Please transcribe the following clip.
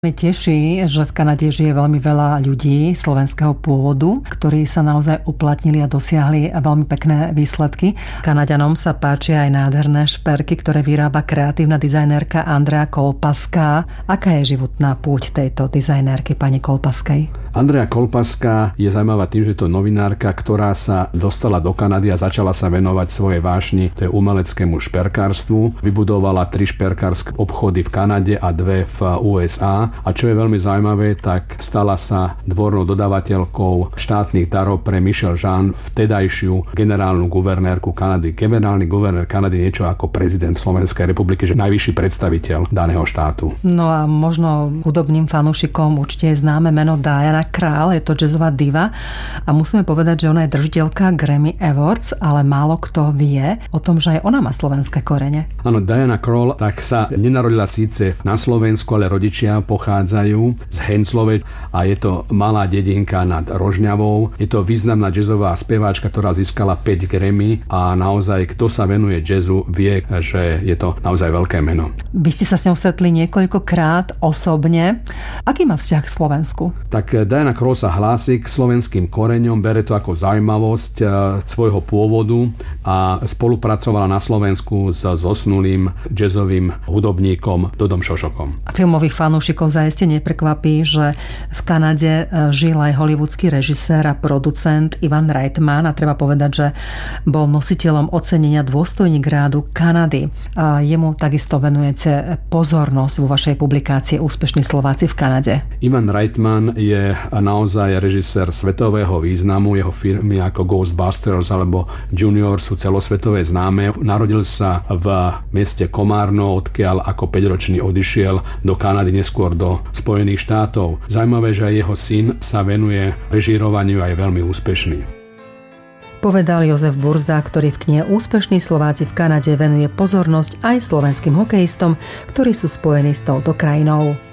Mňa teší, že v Kanade žije veľmi veľa ľudí slovenského pôvodu, ktorí sa naozaj uplatnili a dosiahli veľmi pekné výsledky. Kanaďanom sa páčia aj nádherné šperky, ktoré vyrába kreatívna dizajnérka Andrea Kolpaská. Aká je životná púť tejto dizajnérky, pani Kolpaskej? Andrea Kolpaská je zaujímavá tým, že to je novinárka, ktorá sa dostala do Kanady a začala sa venovať svojej vášni, to je umeleckému šperkárstvu. Vybudovala 3 šperkárske obchody v Kanade a 2 v USA. A čo je veľmi zaujímavé, tak stala sa dvornou dodávateľkou štátnych darov pre Michelle Jean, vtedajšiu generálnu guvernérku Kanady. Generálny guvernér Kanady je niečo ako prezident Slovenskej republiky, že najvyšší predstaviteľ daného štátu. No a možno hudobným fanúšikom určite je známe meno Diana Krall, je to jazzová diva a musíme povedať, že ona je držiteľka Grammy Awards, ale málo kto vie o tom, že aj ona má slovenské korene. Áno, Diana Krall tak sa nenarodila síce na Slovensku, ale rodičia pochádzajú z Henclove a je to malá dedinka nad Rožňavou. Je to významná jazzová speváčka, ktorá získala 5 Grammy a naozaj, kto sa venuje jazzu, vie, že je to naozaj veľké meno. Vy ste sa s ňou stretli niekoľkokrát osobne. Aký má vzťah k Slovensku? Tak Diana Krall sa hlási k slovenským koreňom, bere to ako zaujímavosť svojho pôvodu a spolupracovala na Slovensku s zosnulým jazzovým hudobníkom Dodom Šošokom. Filmových fanúšikov zaiste neprekvapí, že v Kanade žil aj hollywoodský režisér a producent Ivan Reitman a treba povedať, že bol nositeľom ocenenia dôstojník rádu Kanady. A jemu takisto venujete pozornosť vo vašej publikácii Úspešní Slováci v Kanade. Ivan Reitman je naozaj režisér svetového významu. Jeho filmy ako Ghostbusters alebo Junior sú celosvetové známe. Narodil sa v meste Komárno, odkiaľ ako 5-ročný odišiel do Kanady, neskôr do Spojených štátov. Zaujímavé, že aj jeho syn sa venuje režírovaniu a je veľmi úspešný. Povedal Jozef Burza, ktorý v knihe Úspešní Slováci v Kanade venuje pozornosť aj slovenským hokejistom, ktorí sú spojení s touto krajinou.